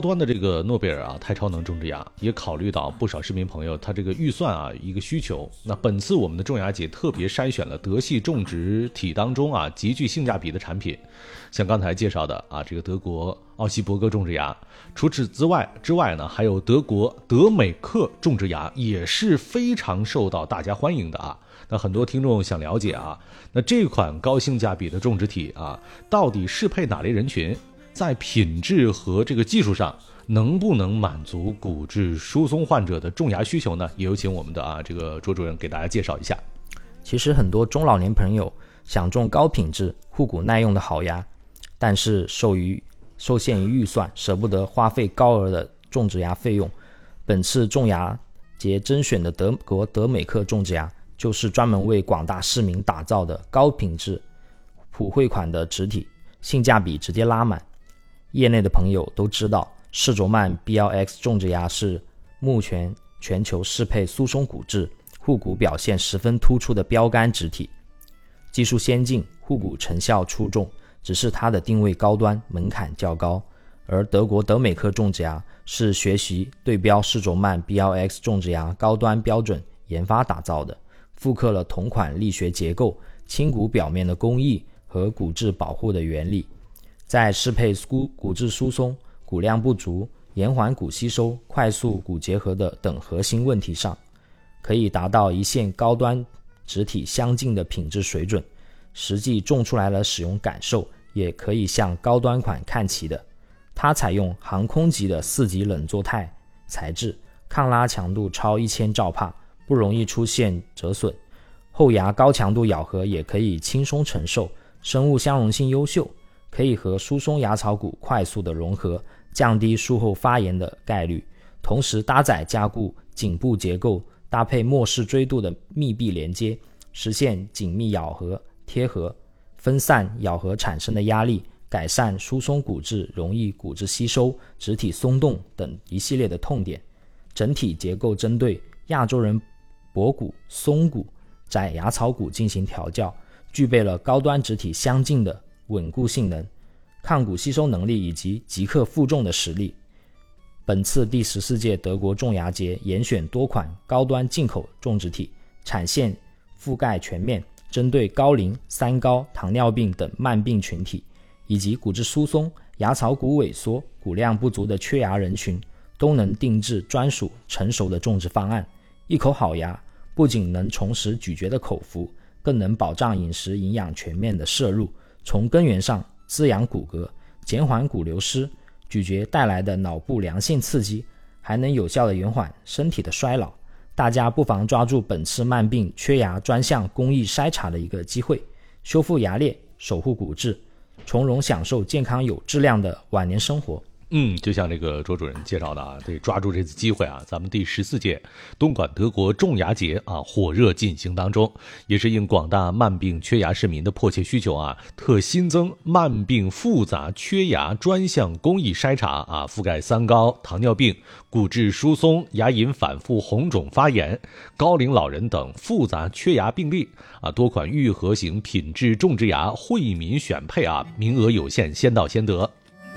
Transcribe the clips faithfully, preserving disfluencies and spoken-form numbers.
端的这个诺贝尔啊太超能种植牙，也考虑到不少市民朋友他这个预算啊一个需求。那本次我们的种牙节特别筛选了德系种植体当中啊极具性价比的产品，像刚才介绍的啊这个德国奥希伯格种植牙，除此之外之外呢，还有德国德美克种植牙也是非常受到大家欢迎的啊。那很多听众想了解啊，那这款高性价比的种植体啊，到底适配哪类人群？在品质和这个技术上，能不能满足骨质疏松患者的种牙需求呢？也有请我们的啊这个卓主任给大家介绍一下。 其实很多中老年朋友想种高品质、护骨耐用的好牙，但是受于受限于预算，舍不得花费高额的种植牙费用。本次种牙节甄选的德国德美克种植牙，就是专门为广大市民打造的高品质普惠款的植体，性价比直接拉满。业内的朋友都知道，士卓曼 B L X 种植牙是目前全球适配疏松骨质、护骨表现十分突出的标杆植体，技术先进，护骨成效出众，只是它的定位高端，门槛较高。而德国德美克种植牙是学习对标士卓曼 B L X 种植牙高端标准研发打造的，复刻了同款力学结构、轻骨表面的工艺和骨质保护的原理，在适配骨质疏松、骨量不足、延缓骨吸收、快速骨结合的等核心问题上，可以达到一线高端植体相近的品质水准，实际种出来了使用感受也可以向高端款看齐的。它采用航空级的四级冷作态材质，抗拉强度超一千兆帕，不容易出现折损，后牙高强度咬合也可以轻松承受，生物相容性优秀，可以和疏松牙槽骨快速的融合，降低术后发炎的概率。同时搭载加固颈部结构，搭配末式锥度的密闭连接，实现紧密咬合贴合，分散咬合产生的压力，改善疏松骨质容易骨质吸收、植体松动等一系列的痛点。整体结构针对亚洲人跛骨、松骨、窄牙槽骨进行调教，具备了高端植体相近的稳固性能、抗骨吸收能力以及即刻负重的实力。本次第十四届德国种牙节严选多款高端进口种植体，产线覆盖全面，针对高龄、三高、糖尿病等慢病群体，以及骨质疏松、牙槽骨萎缩、骨量不足的缺牙人群，都能定制专属成熟的种植方案。一口好牙不仅能重拾咀嚼的口福，更能保障饮食营养全面的摄入，从根源上滋养骨骼，减缓骨流失，咀嚼带来的脑部良性刺激，还能有效地延缓身体的衰老。大家不妨抓住本次慢病缺牙专项公益筛查的一个机会，修复牙裂，守护骨质，从容享受健康有质量的晚年生活。 嗯，就像这个卓主任介绍的啊，得抓住这次机会啊！咱们第十四届东莞德国种牙节啊，火热进行当中，也是应广大慢病缺牙市民的迫切需求啊，特新增慢病复杂缺牙专项公益筛查啊，覆盖三高、糖尿病、骨质疏松、牙龈反复红肿发炎、高龄老人等复杂缺牙病例啊，多款愈合型品质种植牙惠民选配啊，名额有限，先到先得。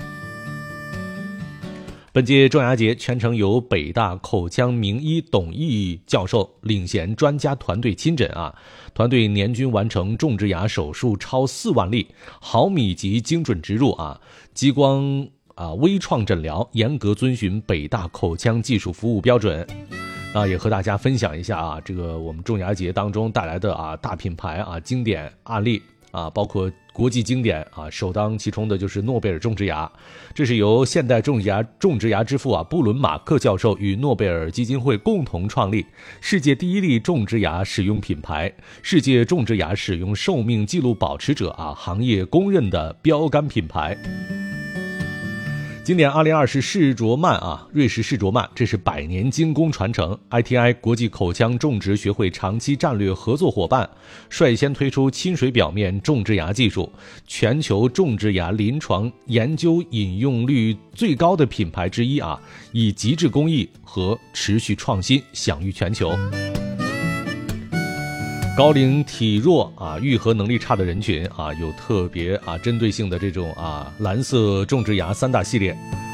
本届种牙节全程由北大口腔名医董毅教授领衔专家团队亲诊啊，团队年均完成种植牙手术超四万例，毫米级精准植入啊，激光啊微创诊疗，严格遵循北大口腔技术服务标准。啊，也和大家分享一下啊，这个我们种牙节当中带来的啊大品牌啊经典案例啊，包括国际经典啊，首当其冲的就是诺贝尔种植牙，这是由现代种植牙种植牙之父啊布伦马克教授与诺贝尔基金会共同创立，世界第一例种植牙使用品牌，世界种植牙使用寿命记录保持者啊，行业公认的标杆品牌。经典二零二是士卓曼啊，瑞士士卓曼，这是百年精工传承 I T I 国际口腔种植学会长期战略合作伙伴，率先推出亲水表面种植牙技术，全球种植牙临床研究引用率最高的品牌之一啊，以极致工艺和持续创新享誉全球。高龄体弱啊，愈合能力差的人群啊，有特别啊针对性的这种啊蓝色种植牙三大系列，